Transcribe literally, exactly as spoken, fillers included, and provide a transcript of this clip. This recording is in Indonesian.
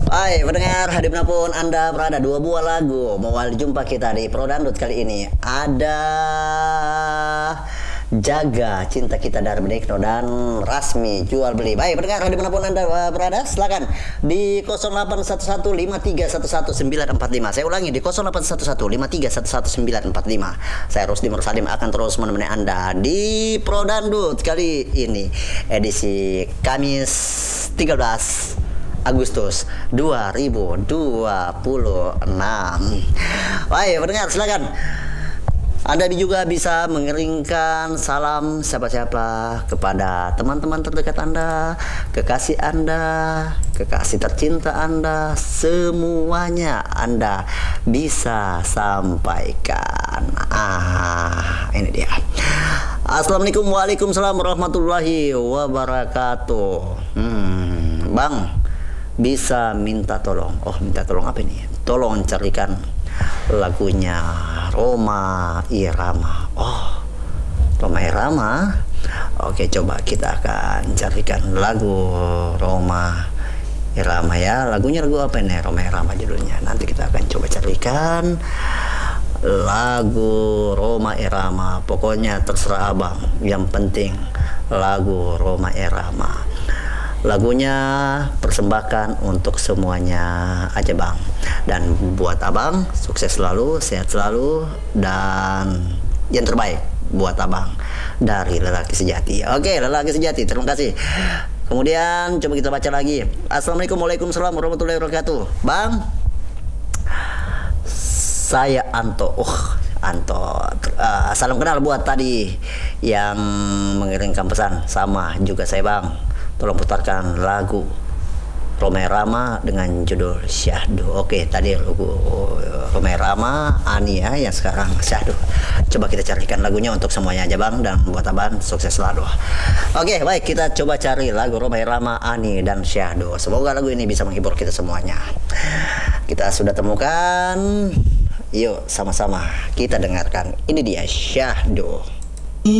Hai pendengar, dimanapun Anda berada, dua buah lagu mewali jumpa kita di Pro Dangdut kali ini. Ada Jaga Cinta Kita dari Benigno dan Rasmi Jual Beli. Baik pendengar, dimanapun Anda berada, silakan di nol delapan satu satu lima tiga satu satu sembilan empat lima. Saya ulangi di nol delapan satu satu lima tiga satu satu sembilan empat lima. Saya Rusdi Mursalim akan terus menemani Anda di Pro Dangdut kali ini, edisi Kamis tiga belas Agustus dua ribu dua puluh enam. Baik, pendengar silakan. Anda juga bisa mengirimkan salam siapa-siapa kepada teman-teman terdekat Anda, kekasih Anda, kekasih tercinta Anda, semuanya Anda bisa sampaikan. Ah, ini dia. Assalamualaikum, waalaikumsalam warahmatullahi wabarakatuh. Hmm, Bang, bisa minta tolong. Oh, minta tolong apa ini? Tolong carikan lagunya Rhoma Irama. Oh, Rhoma Irama. Oke, coba kita akan carikan lagu Rhoma Irama ya. Lagunya lagu apa ini? Rhoma Irama judulnya. Nanti kita akan coba carikan lagu Rhoma Irama. Pokoknya terserah abang. Yang penting lagu Rhoma Irama. Lagunya persembahkan untuk semuanya aja bang. Dan buat abang, sukses selalu, sehat selalu, dan yang terbaik buat abang dari Lelaki Sejati. Oke, Lelaki Sejati, terima kasih. Kemudian coba kita baca lagi. Assalamualaikum, waalaikumsalam warahmatullahi wabarakatuh. Bang, saya Anto. Uh, Anto, uh, salam kenal buat tadi yang mengirimkan pesan. Sama juga saya bang. Tolong putarkan lagu Rhoma Irama dengan judul Syahdu. Oke, tadi lagu Rhoma Irama, Ani ya, yang sekarang Syahdu. Coba kita carikan lagunya untuk semuanya aja bang, dan buat abang sukses selalu. Oke, baik, kita coba cari lagu Rhoma Irama, Ani dan Syahdu. Semoga lagu ini bisa menghibur kita semuanya. Kita sudah temukan. Yuk sama-sama kita dengarkan. Ini dia Syahdu.